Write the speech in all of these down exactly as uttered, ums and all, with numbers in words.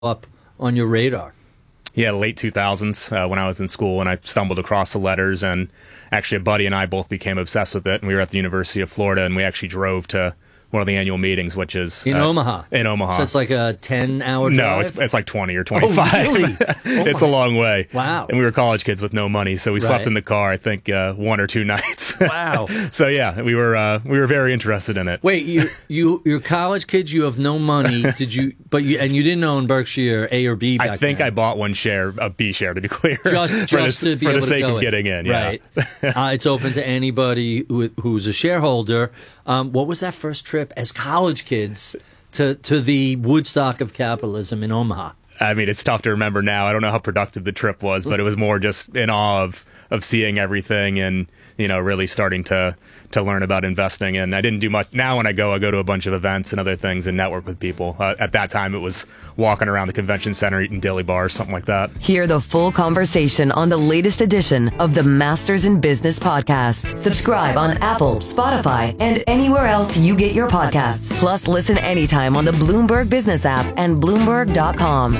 up on your radar? Yeah, late two thousands uh, when I was in school, and I stumbled across the letters, and actually a buddy and I both became obsessed with it, and we were at the University of Florida, and we actually drove to one of the annual meetings, which is in uh, Omaha. In Omaha. So it's like a ten-hour drive? No, it's it's like twenty or twenty-five. Oh, really? Oh, it's a long way. Wow. And we were college kids with no money, so we Right. slept in the car, I think, uh, one or two nights. Wow. So yeah, we were uh, we were very interested in it. Wait, you you you're college kids. You have no money. Did you? But you and you didn't own Berkshire A or B. Back I think then. I bought one share, a B share, to be clear, just for just the, to be for able the sake to go of in. getting in. Yeah. Right. uh, it's open to anybody who, who's a shareholder. Um, what was that first trip as college kids to to the Woodstock of capitalism in Omaha? I mean, it's tough to remember now. I don't know how productive the trip was, but it was more just in awe of, of seeing everything and, you know, really starting to, to learn about investing. And I didn't do much. Now when I go, I go to a bunch of events and other things and network with people. Uh, at that time, it was walking around the convention center, eating dilly bars, something like that. Hear the full conversation on the latest edition of the Masters in Business podcast. Subscribe on Apple, Spotify, and anywhere else you get your podcasts. Plus, listen anytime on the Bloomberg Business app and Bloomberg dot com.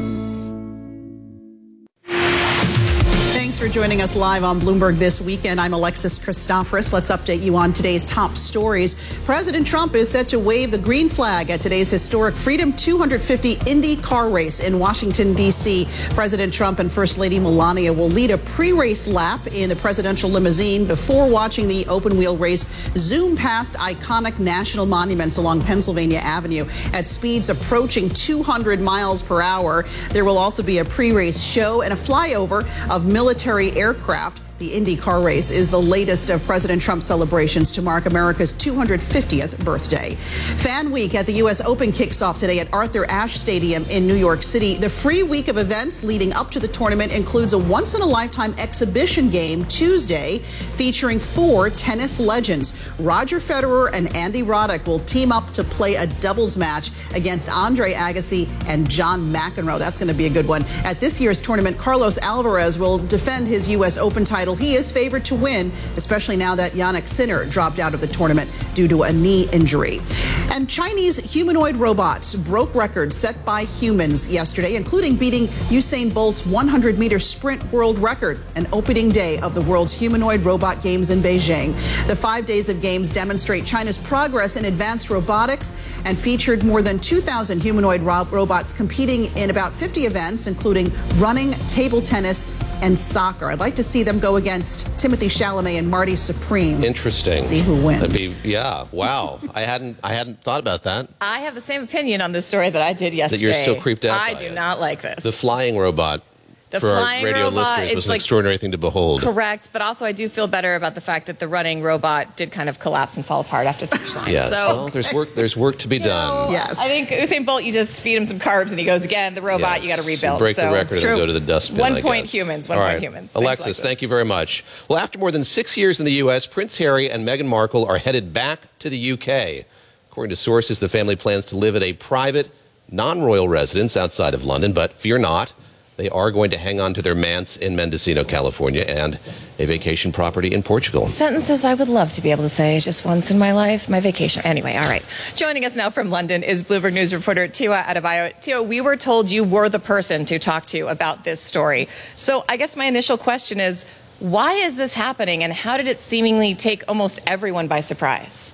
Thanks for joining us live on Bloomberg This Weekend. I'm Alexis Christoforous. Let's update you on today's top stories. President Trump is set to wave the green flag at today's historic Freedom two fifty Indy car race in Washington, D C. President Trump and First Lady Melania will lead a pre-race lap in the presidential limousine before watching the open-wheel race zoom past iconic national monuments along Pennsylvania Avenue at speeds approaching two hundred miles per hour. There will also be a pre-race show and a flyover of military aircraft. The Indy car race is the latest of President Trump's celebrations to mark America's two hundred fiftieth birthday. Fan Week at the U S Open kicks off today at Arthur Ashe Stadium in New York City. The free week of events leading up to the tournament includes a once-in-a-lifetime exhibition game Tuesday featuring four tennis legends. Roger Federer and Andy Roddick will team up to play a doubles match against Andre Agassi and John McEnroe. That's going to be a good one. At this year's tournament, Carlos Alvarez will defend his U S Open title. He is favored to win, especially now that Jannik Sinner dropped out of the tournament due to a knee injury. And Chinese humanoid robots broke records set by humans yesterday, including beating Usain Bolt's one hundred meter sprint world record, an opening day of the world's humanoid robot games in Beijing. The five days of games demonstrate China's progress in advanced robotics and featured more than two thousand humanoid ro- robots competing in about fifty events, including running, table tennis, and soccer. I'd like to see them go against Timothy Chalamet and Marty Supreme. Interesting. See who wins. That'd be, yeah. Wow. I hadn't. I hadn't thought about that. I have the same opinion on this story that I did yesterday. That you're still creeped out. I by do it. not like this. The flying robot. The for flying our radio robot, listeners it's was an like, extraordinary thing to behold. Correct, but also I do feel better about the fact that the running robot did kind of collapse and fall apart after the finish line. Yes. So, well, there's work. There's work to be done. know, Yes. I think Usain Bolt, you just feed him some carbs and he goes again. The robot, Yes. you got to rebuild. Break so the record and go to the dustbin. One I point guess. humans. One All point right. humans. Thanks, Alexis, Alexis, thank you very much. Well, after more than six years in the U S, Prince Harry and Meghan Markle are headed back to the U K. According to sources, the family plans to live at a private, non-royal residence outside of London, but fear not. They are going to hang on to their manse in Mendocino, California, and a vacation property in Portugal. Sentences I would love to be able to say just once in my life. My vacation. Anyway, all right. Joining us now from London is Bloomberg News reporter Tiwa Adebayo. Tiwa, we were told you were the person to talk to about this story. So I guess my initial question is, why is this happening, and how did it seemingly take almost everyone by surprise?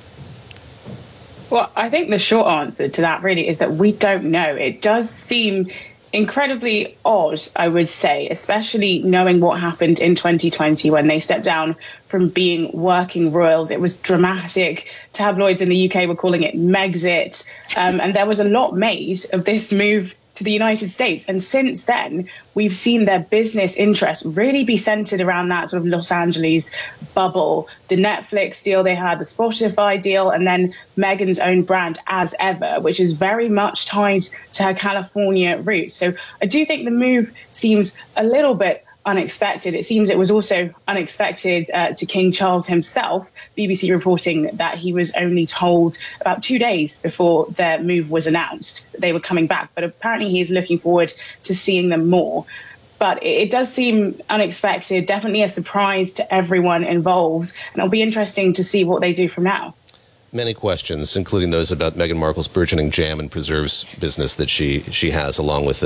Well, I think the short answer to that really is that we don't know. It does seem incredibly odd, I would say, especially knowing what happened in twenty twenty when they stepped down from being working royals. It was dramatic. Tabloids in the U K were calling it Megxit. Um, and there was a lot made of this move to the United States. And since then, we've seen their business interests really be centered around that sort of Los Angeles bubble, the Netflix deal they had, the Spotify deal, and then Meghan's own brand As Ever, which is very much tied to her California roots. So I do think the move seems a little bit unexpected. It seems it was also unexpected uh, to King Charles himself. B B C reporting that he was only told about two days before their move was announced that they were coming back. But apparently he is looking forward to seeing them more. But it, it does seem unexpected, definitely a surprise to everyone involved. And it'll be interesting to see what they do from now. many questions, including those about Meghan Markle's burgeoning jam and preserves business that she she has, along with